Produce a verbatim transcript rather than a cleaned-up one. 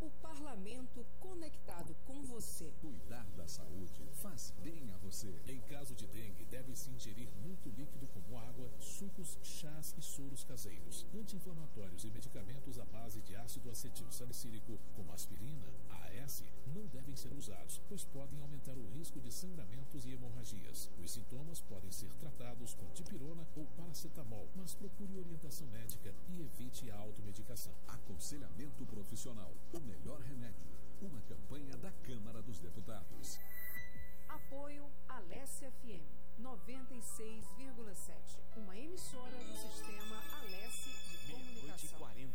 O parlamento conectado com você. Cuidar da saúde faz bem a você. Em caso de dengue, deve-se ingerir muito líquido como água, sucos, chás e soros caseiros. Anti-inflamatórios e medicamentos à base de ácido acetil salicílico, como aspirina, A S, não devem ser usados, pois podem aumentar o risco de sangramentos e hemorragias. Os sintomas podem ser tratados com dipirona ou paracetamol, mas procure orientação médica e evite a automedicação. Aconselhamento profissional, o melhor remédio. Uma campanha da Câmara dos Deputados. Apoio Alessia F M noventa e seis vírgula sete, uma emissora do sistema Alessi de Comunicação. Meia-noite e quarenta.